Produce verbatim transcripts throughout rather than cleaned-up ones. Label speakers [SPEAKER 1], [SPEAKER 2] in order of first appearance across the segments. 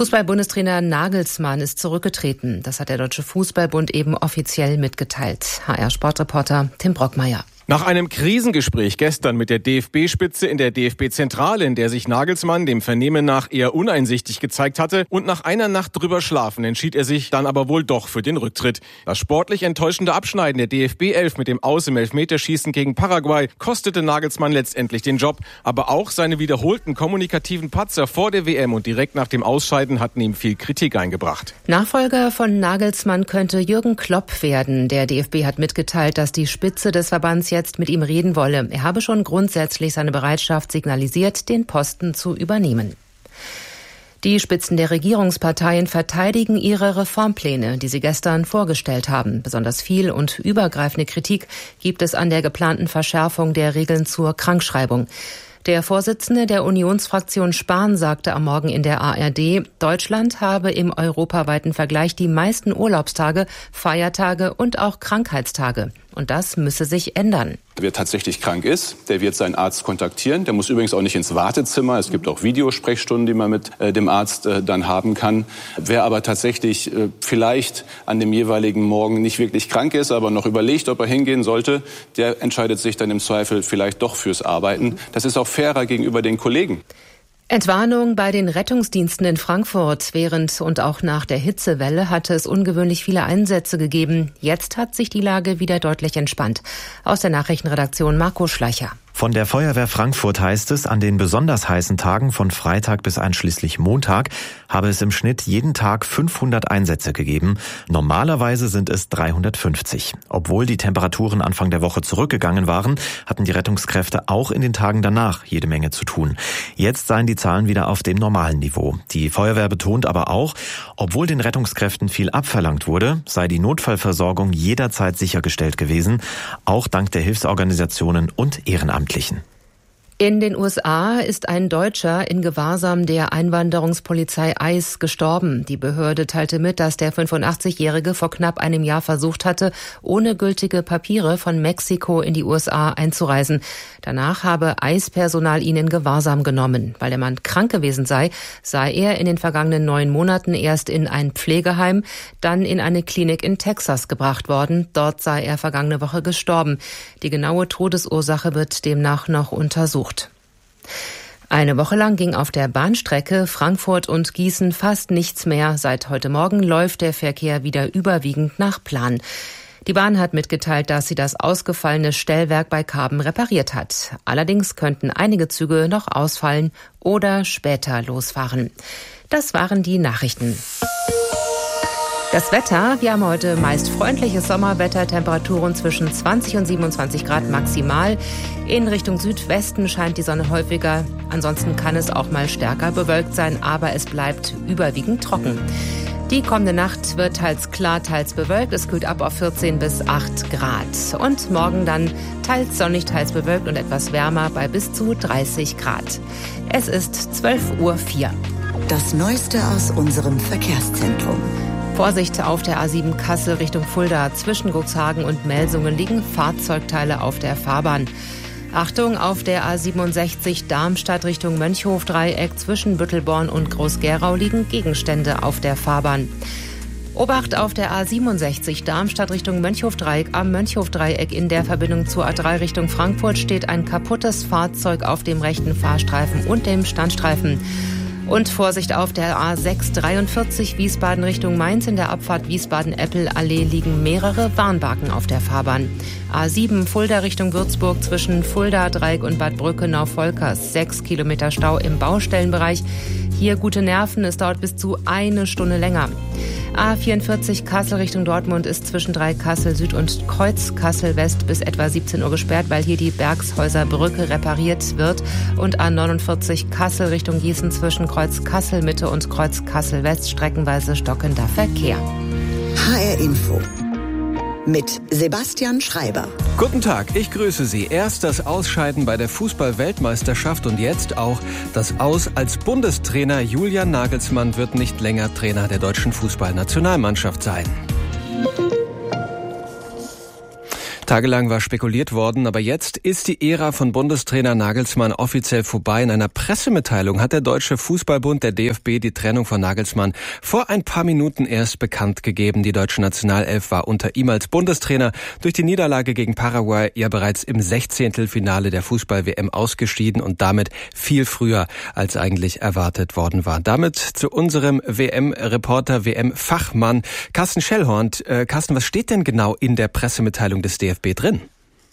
[SPEAKER 1] Fußball-Bundestrainer Nagelsmann ist zurückgetreten. Das hat der Deutsche Fußballbund eben offiziell mitgeteilt. H R-Sportreporter Tim Brockmeier.
[SPEAKER 2] Nach einem Krisengespräch gestern mit der D F B-Spitze in der D F B-Zentrale, in der sich Nagelsmann dem Vernehmen nach eher uneinsichtig gezeigt hatte, und nach einer Nacht drüber schlafen, entschied er sich dann aber wohl doch für den Rücktritt. Das sportlich enttäuschende Abschneiden der D F B-Elf mit dem Aus im Elfmeterschießen gegen Paraguay kostete Nagelsmann letztendlich den Job. Aber auch seine wiederholten kommunikativen Patzer vor der W M und direkt nach dem Ausscheiden hatten ihm viel Kritik eingebracht.
[SPEAKER 1] Nachfolger von Nagelsmann könnte Jürgen Klopp werden. Der D F B hat mitgeteilt, dass die Spitze des Verbands jetzt mit ihm reden wolle. Er habe schon grundsätzlich seine Bereitschaft signalisiert, den Posten zu übernehmen. Die Spitzen der Regierungsparteien verteidigen ihre Reformpläne, die sie gestern vorgestellt haben. Besonders viel und übergreifende Kritik gibt es an der geplanten Verschärfung der Regeln zur Krankschreibung. Der Vorsitzende der Unionsfraktion Spahn sagte am Morgen in der A R D, Deutschland habe im europaweiten Vergleich die meisten Urlaubstage, Feiertage und auch Krankheitstage. Und das müsse sich ändern.
[SPEAKER 3] Wer tatsächlich krank ist, der wird seinen Arzt kontaktieren. Der muss übrigens auch nicht ins Wartezimmer. Es gibt auch Videosprechstunden, die man mit äh, dem Arzt äh, dann haben kann. Wer aber tatsächlich äh, vielleicht an dem jeweiligen Morgen nicht wirklich krank ist, aber noch überlegt, ob er hingehen sollte, der entscheidet sich dann im Zweifel vielleicht doch fürs Arbeiten. Das ist auch fairer gegenüber den Kollegen.
[SPEAKER 1] Entwarnung bei den Rettungsdiensten in Frankfurt. Während und auch nach der Hitzewelle hatte es ungewöhnlich viele Einsätze gegeben. Jetzt hat sich die Lage wieder deutlich entspannt. Aus der Nachrichtenredaktion Marco Schleicher.
[SPEAKER 4] Von der Feuerwehr Frankfurt heißt es, an den besonders heißen Tagen von Freitag bis einschließlich Montag habe es im Schnitt jeden Tag fünfhundert Einsätze gegeben. Normalerweise sind es dreihundertfünfzig. Obwohl die Temperaturen Anfang der Woche zurückgegangen waren, hatten die Rettungskräfte auch in den Tagen danach jede Menge zu tun. Jetzt seien die Zahlen wieder auf dem normalen Niveau. Die Feuerwehr betont aber auch, obwohl den Rettungskräften viel abverlangt wurde, sei die Notfallversorgung jederzeit sichergestellt gewesen, auch dank der Hilfsorganisationen und Ehrenamtlichen.
[SPEAKER 1] In den U S A ist ein Deutscher in Gewahrsam der Einwanderungspolizei ICE gestorben. Die Behörde teilte mit, dass der fünfundachtzigjährige vor knapp einem Jahr versucht hatte, ohne gültige Papiere von Mexiko in die U S A einzureisen. Danach habe ICE-Personal ihn in Gewahrsam genommen. Weil der Mann krank gewesen sei, sei er in den vergangenen neun Monaten erst in ein Pflegeheim, dann in eine Klinik in Texas gebracht worden. Dort sei er vergangene Woche gestorben. Die genaue Todesursache wird demnach noch untersucht. Eine Woche lang ging auf der Bahnstrecke Frankfurt und Gießen fast nichts mehr. Seit heute Morgen läuft der Verkehr wieder überwiegend nach Plan. Die Bahn hat mitgeteilt, dass sie das ausgefallene Stellwerk bei Karben repariert hat. Allerdings könnten einige Züge noch ausfallen oder später losfahren. Das waren die Nachrichten. Das Wetter, wir haben heute meist freundliches Sommerwetter, Temperaturen zwischen zwanzig und siebenundzwanzig Grad maximal. In Richtung Südwesten scheint die Sonne häufiger. Ansonsten kann es auch mal stärker bewölkt sein, aber es bleibt überwiegend trocken. Die kommende Nacht wird teils klar, teils bewölkt. Es kühlt ab auf vierzehn bis acht Grad. Und morgen dann teils sonnig, teils bewölkt und etwas wärmer bei bis zu dreißig Grad. Es ist zwölf Uhr vier.
[SPEAKER 5] Das Neueste aus unserem Verkehrszentrum.
[SPEAKER 1] Vorsicht auf der A sieben Kassel Richtung Fulda. Zwischen Cuxhagen und Melsungen liegen Fahrzeugteile auf der Fahrbahn. Achtung auf der A siebenundsechzig Darmstadt Richtung Mönchhofdreieck. Zwischen Büttelborn und Groß-Gerau liegen Gegenstände auf der Fahrbahn. Obacht auf der A siebenundsechzig Darmstadt Richtung Mönchhofdreieck. Am Mönchhofdreieck in der Verbindung zur A drei Richtung Frankfurt steht ein kaputtes Fahrzeug auf dem rechten Fahrstreifen und dem Standstreifen. Und Vorsicht auf der A sechs dreiundvierzig Wiesbaden Richtung Mainz. In der Abfahrt Wiesbaden-Eppel-Allee liegen mehrere Warnbarken auf der Fahrbahn. A sieben Fulda Richtung Würzburg zwischen Fulda, Dreieck und Bad Brückenau-Volkers. Sechs Kilometer Stau im Baustellenbereich. Hier gute Nerven, es dauert bis zu eine Stunde länger. A vierundvierzig Kassel Richtung Dortmund ist zwischen drei Kassel Süd und Kreuz Kassel West bis etwa siebzehn Uhr gesperrt, weil hier die Bergshäuser Brücke repariert wird. Und A neunundvierzig Kassel Richtung Gießen zwischen Kreuz Kassel Mitte und Kreuz Kassel West streckenweise stockender Verkehr.
[SPEAKER 5] H R Info mit Sebastian Schreiber.
[SPEAKER 6] Guten Tag, ich grüße Sie. Erst das Ausscheiden bei der Fußball-Weltmeisterschaft und jetzt auch das Aus als Bundestrainer. Julian Nagelsmann wird nicht länger Trainer der deutschen Fußballnationalmannschaft sein. Tagelang war spekuliert worden, aber jetzt ist die Ära von Bundestrainer Nagelsmann offiziell vorbei. In einer Pressemitteilung hat der Deutsche Fußballbund, der D F B, die Trennung von Nagelsmann vor ein paar Minuten erst bekannt gegeben. Die deutsche Nationalelf war unter ihm als Bundestrainer durch die Niederlage gegen Paraguay ja bereits im Sechzehntelfinale der Fußball-W M ausgeschieden und damit viel früher als eigentlich erwartet worden war. Damit zu unserem W M-Reporter, W M-Fachmann Carsten Schellhorn. Äh, Carsten, was steht denn genau in der Pressemitteilung des D F B drin?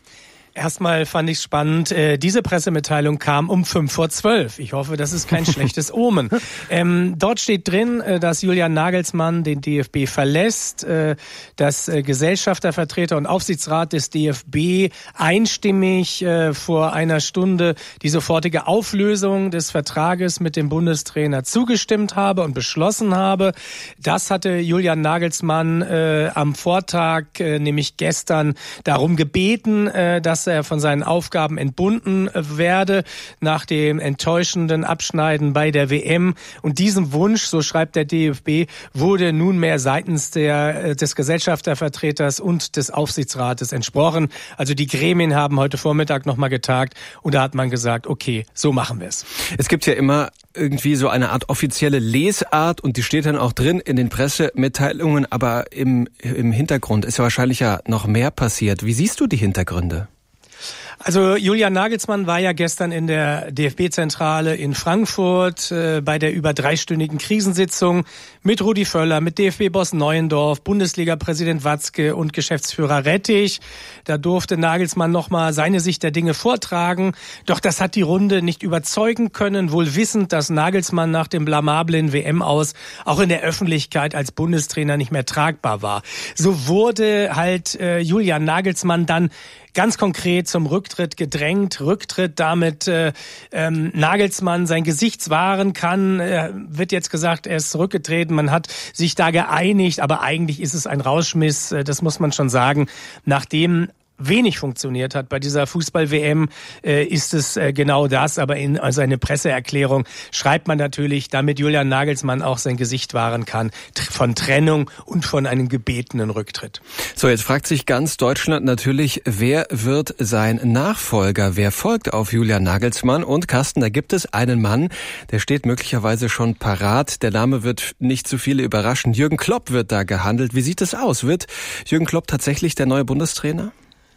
[SPEAKER 7] Erstmal fand ich es spannend, äh, diese Pressemitteilung kam um fünf vor zwölf. Ich hoffe, das ist kein schlechtes Omen. Ähm, dort steht drin, äh, dass Julian Nagelsmann den D F B verlässt, äh, dass äh, Gesellschaftervertreter und Aufsichtsrat des D F B einstimmig äh, vor einer Stunde die sofortige Auflösung des Vertrages mit dem Bundestrainer zugestimmt habe und beschlossen habe. Das hatte Julian Nagelsmann äh, am Vortag, äh, nämlich gestern, darum gebeten, äh, dass er von seinen Aufgaben entbunden werde nach dem enttäuschenden Abschneiden bei der W M. Und diesem Wunsch, so schreibt der D F B, wurde nunmehr seitens der, des Gesellschaftervertreters und des Aufsichtsrates entsprochen. Also die Gremien haben heute Vormittag nochmal getagt und da hat man gesagt, okay, so machen wir es.
[SPEAKER 6] Es gibt ja immer irgendwie so eine Art offizielle Lesart und die steht dann auch drin in den Pressemitteilungen, aber im, im Hintergrund ist ja wahrscheinlich ja noch mehr passiert. Wie siehst du die Hintergründe?
[SPEAKER 7] Also Julian Nagelsmann war ja gestern in der D F B-Zentrale in Frankfurt äh, bei der über dreistündigen Krisensitzung mit Rudi Völler, mit D F B-Boss Neuendorf, Bundesliga-Präsident Watzke und Geschäftsführer Rettich. Da durfte Nagelsmann nochmal seine Sicht der Dinge vortragen. Doch das hat die Runde nicht überzeugen können, wohl wissend, dass Nagelsmann nach dem blamablen W M-Aus auch in der Öffentlichkeit als Bundestrainer nicht mehr tragbar war. So wurde halt äh, Julian Nagelsmann dann ganz konkret zum Rücktritt gedrängt. Rücktritt, damit äh, ähm, Nagelsmann sein Gesicht wahren kann. Äh, wird jetzt gesagt, er ist zurückgetreten. Man hat sich da geeinigt, aber eigentlich ist es ein Rauschmiss. Äh, das muss man schon sagen. Nachdem wenig funktioniert hat bei dieser Fußball-W M, äh, ist es äh, genau das. Aber in also eine Presseerklärung schreibt man natürlich, damit Julian Nagelsmann auch sein Gesicht wahren kann, tr- von Trennung und von einem gebetenen Rücktritt.
[SPEAKER 6] So, jetzt fragt sich ganz Deutschland natürlich, wer wird sein Nachfolger? Wer folgt auf Julian Nagelsmann? Und Carsten, da gibt es einen Mann, der steht möglicherweise schon parat. Der Name wird nicht zu viele überraschen. Jürgen Klopp wird da gehandelt. Wie sieht es aus? Wird Jürgen Klopp tatsächlich der neue Bundestrainer?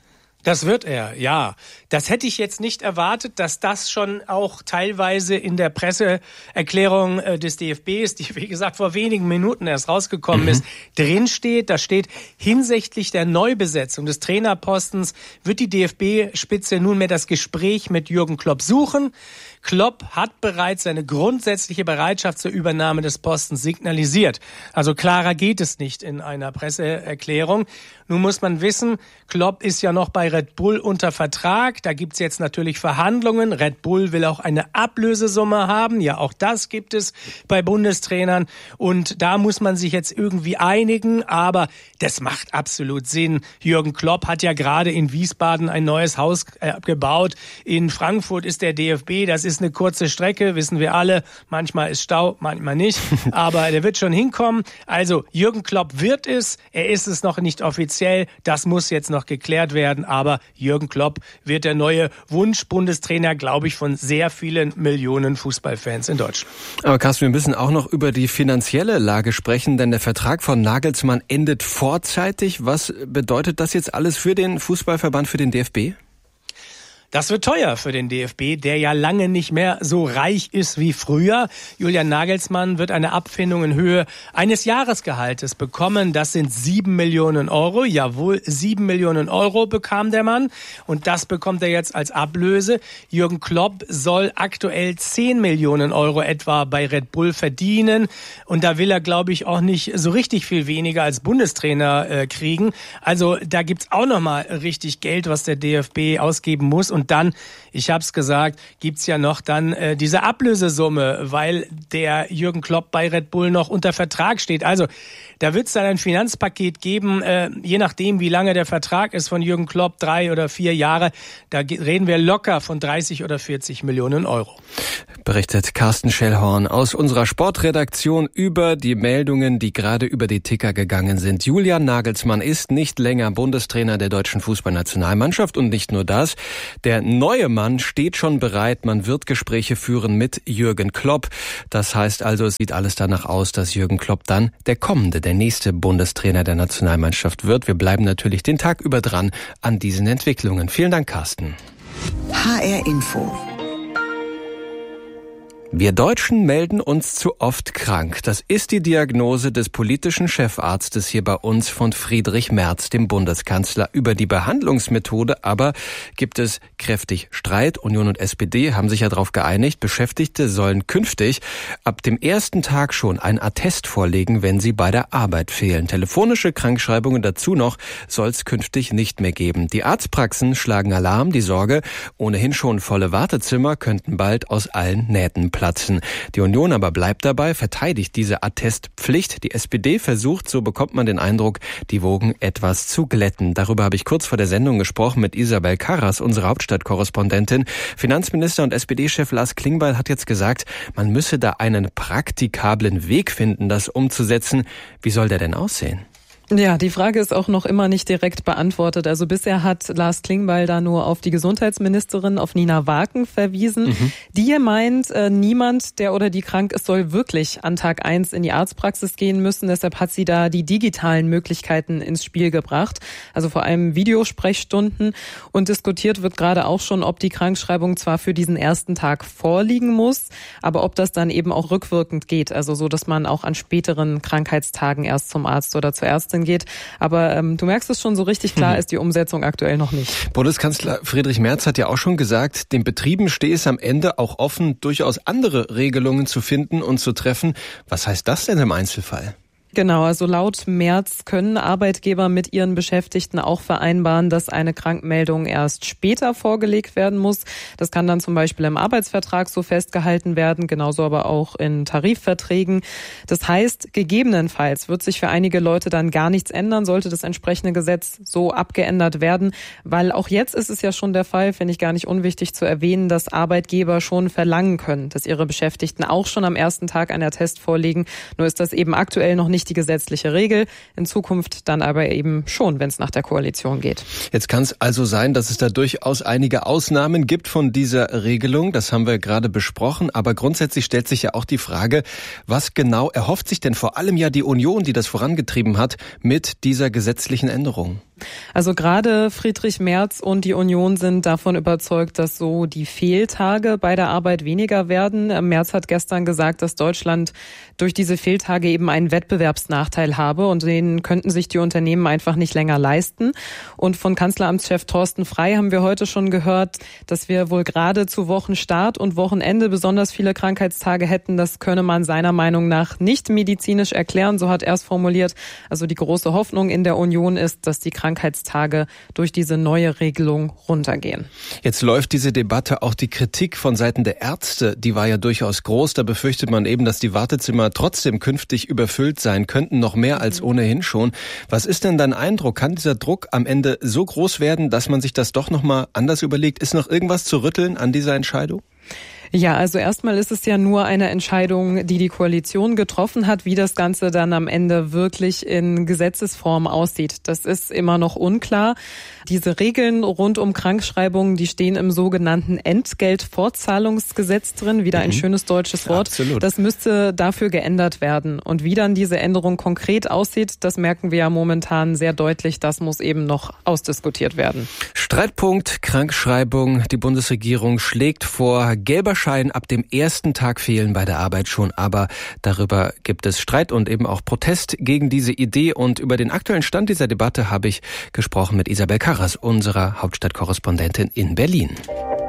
[SPEAKER 7] Das wird er, ja. Das hätte ich jetzt nicht erwartet, dass das schon auch teilweise in der Presseerklärung äh, des D F Bs, die wie gesagt vor wenigen Minuten erst rausgekommen mhm. ist, drinsteht. Da steht, hinsichtlich der Neubesetzung des Trainerpostens wird die D F B-Spitze nunmehr das Gespräch mit Jürgen Klopp suchen. Klopp hat bereits seine grundsätzliche Bereitschaft zur Übernahme des Postens signalisiert. Also klarer geht es nicht in einer Presseerklärung. Nun muss man wissen, Klopp ist ja noch bei Red Bull unter Vertrag. Da gibt's jetzt natürlich Verhandlungen. Red Bull will auch eine Ablösesumme haben. Ja, auch das gibt es bei Bundestrainern. Und da muss man sich jetzt irgendwie einigen. Aber das macht absolut Sinn. Jürgen Klopp hat ja gerade in Wiesbaden ein neues Haus äh, gebaut. In Frankfurt ist der D F B. Das ist eine kurze Strecke, wissen wir alle. Manchmal ist Stau, manchmal nicht. Aber der wird schon hinkommen. Also Jürgen Klopp wird es. Er ist es noch nicht offiziell. Das muss jetzt noch geklärt werden. Aber Jürgen Klopp wird der neue Wunsch-Bundestrainer, glaube ich, von sehr vielen Millionen Fußballfans in Deutschland.
[SPEAKER 6] Aber Carsten, wir müssen auch noch über die finanzielle Lage sprechen, denn der Vertrag von Nagelsmann endet vorzeitig. Was bedeutet das jetzt alles für den Fußballverband, für den D F B?
[SPEAKER 7] Das wird teuer für den D F B, der ja lange nicht mehr so reich ist wie früher. Julian Nagelsmann wird eine Abfindung in Höhe eines Jahresgehaltes bekommen. Das sind sieben Millionen Euro. Jawohl, sieben Millionen Euro bekam der Mann. Und das bekommt er jetzt als Ablöse. Jürgen Klopp soll aktuell zehn Millionen Euro etwa bei Red Bull verdienen. Und da will er, glaube ich, auch nicht so richtig viel weniger als Bundestrainer äh, kriegen. Also da gibt's auch nochmal richtig Geld, was der D F B ausgeben muss. Und Und dann, ich habe es gesagt, gibt's ja noch dann äh, diese Ablösesumme, weil der Jürgen Klopp bei Red Bull noch unter Vertrag steht. Also da wird's dann ein Finanzpaket geben, äh, je nachdem, wie lange der Vertrag ist von Jürgen Klopp, drei oder vier Jahre. Da reden wir locker von dreißig oder vierzig Millionen Euro.
[SPEAKER 6] Berichtet Carsten Schellhorn aus unserer Sportredaktion über die Meldungen, die gerade über die Ticker gegangen sind. Julian Nagelsmann ist nicht länger Bundestrainer der deutschen Fußballnationalmannschaft und nicht nur das. Der neue Mann steht schon bereit. Man wird Gespräche führen mit Jürgen Klopp. Das heißt also, es sieht alles danach aus, dass Jürgen Klopp dann der kommende, der nächste Bundestrainer der Nationalmannschaft wird. Wir bleiben natürlich den Tag über dran an diesen Entwicklungen. Vielen Dank, Carsten.
[SPEAKER 5] H R Info.
[SPEAKER 6] Wir Deutschen melden uns zu oft krank. Das ist die Diagnose des politischen Chefarztes hier bei uns von Friedrich Merz, dem Bundeskanzler. Über die Behandlungsmethode aber gibt es kräftig Streit. Union und S P D haben sich ja darauf geeinigt, Beschäftigte sollen künftig ab dem ersten Tag schon ein Attest vorlegen, wenn sie bei der Arbeit fehlen. Telefonische Krankschreibungen dazu noch soll es künftig nicht mehr geben. Die Arztpraxen schlagen Alarm. Die Sorge, ohnehin schon volle Wartezimmer könnten bald aus allen Nähten platzen. Die Union aber bleibt dabei, verteidigt diese Attestpflicht. Die S P D versucht, so bekommt man den Eindruck, die Wogen etwas zu glätten. Darüber habe ich kurz vor der Sendung gesprochen mit Isabel Karras, unserer Hauptstadtkorrespondentin. Finanzminister und S P D-Chef Lars Klingbeil hat jetzt gesagt, man müsse da einen praktikablen Weg finden, das umzusetzen. Wie soll der denn aussehen?
[SPEAKER 8] Ja, die Frage ist auch noch immer nicht direkt beantwortet. Also bisher hat Lars Klingbeil da nur auf die Gesundheitsministerin, auf Nina Waken verwiesen. Mhm. Die meint, äh, niemand, der oder die krank ist, soll wirklich an Tag eins in die Arztpraxis gehen müssen. Deshalb hat sie da die digitalen Möglichkeiten ins Spiel gebracht. Also vor allem Videosprechstunden. Und diskutiert wird gerade auch schon, ob die Krankschreibung zwar für diesen ersten Tag vorliegen muss, aber ob das dann eben auch rückwirkend geht. Also so, dass man auch an späteren Krankheitstagen erst zum Arzt oder zur Ärztin geht. Aber ähm, du merkst es schon, so richtig klar ist die Umsetzung aktuell noch nicht.
[SPEAKER 6] Bundeskanzler Friedrich Merz hat ja auch schon gesagt, den Betrieben stehe es am Ende auch offen, durchaus andere Regelungen zu finden und zu treffen. Was heißt das denn im Einzelfall?
[SPEAKER 8] Genau, also laut Merz können Arbeitgeber mit ihren Beschäftigten auch vereinbaren, dass eine Krankmeldung erst später vorgelegt werden muss. Das kann dann zum Beispiel im Arbeitsvertrag so festgehalten werden, genauso aber auch in Tarifverträgen. Das heißt, gegebenenfalls wird sich für einige Leute dann gar nichts ändern, sollte das entsprechende Gesetz so abgeändert werden, weil auch jetzt ist es ja schon der Fall, finde ich gar nicht unwichtig zu erwähnen, dass Arbeitgeber schon verlangen können, dass ihre Beschäftigten auch schon am ersten Tag einen Attest vorlegen. Nur ist das eben aktuell noch nicht die gesetzliche Regel, in Zukunft dann aber eben schon, wenn es nach der Koalition geht.
[SPEAKER 6] Jetzt kann es also sein, dass es da durchaus einige Ausnahmen gibt von dieser Regelung, das haben wir gerade besprochen, aber grundsätzlich stellt sich ja auch die Frage, was genau erhofft sich denn vor allem ja die Union, die das vorangetrieben hat, mit dieser gesetzlichen Änderung?
[SPEAKER 8] Also gerade Friedrich Merz und die Union sind davon überzeugt, dass so die Fehltage bei der Arbeit weniger werden. Merz hat gestern gesagt, dass Deutschland durch diese Fehltage eben einen Wettbewerbsnachteil habe und den könnten sich die Unternehmen einfach nicht länger leisten. Und von Kanzleramtschef Thorsten Frey haben wir heute schon gehört, dass wir wohl gerade zu Wochenstart und Wochenende besonders viele Krankheitstage hätten. Das könne man seiner Meinung nach nicht medizinisch erklären, so hat er es formuliert. Also die große Hoffnung in der Union ist, dass die Krankheitstage Krankheitstage durch diese neue Regelung runtergehen.
[SPEAKER 6] Jetzt läuft diese Debatte, auch die Kritik von Seiten der Ärzte, die war ja durchaus groß. Da befürchtet man eben, dass die Wartezimmer trotzdem künftig überfüllt sein könnten, noch mehr als ohnehin schon. Was ist denn dein Eindruck? Kann dieser Druck am Ende so groß werden, dass man sich das doch noch mal anders überlegt? Ist noch irgendwas zu rütteln an dieser Entscheidung?
[SPEAKER 8] Ja, also erstmal ist es ja nur eine Entscheidung, die die Koalition getroffen hat. Wie das Ganze dann am Ende wirklich in Gesetzesform aussieht, das ist immer noch unklar. Diese Regeln rund um Krankschreibungen, die stehen im sogenannten Entgeltfortzahlungsgesetz drin. Wieder ein mhm. schönes deutsches Wort.
[SPEAKER 6] Absolut.
[SPEAKER 8] Das müsste dafür geändert werden. Und wie dann diese Änderung konkret aussieht, das merken wir ja momentan sehr deutlich. Das muss eben noch ausdiskutiert werden.
[SPEAKER 6] Streitpunkt Krankschreibung. Die Bundesregierung schlägt vor, gelber Schein ab dem ersten Tag fehlen bei der Arbeit schon. Aber darüber gibt es Streit und eben auch Protest gegen diese Idee. Und über den aktuellen Stand dieser Debatte habe ich gesprochen mit Isabel Karras, unserer Hauptstadtkorrespondentin in Berlin.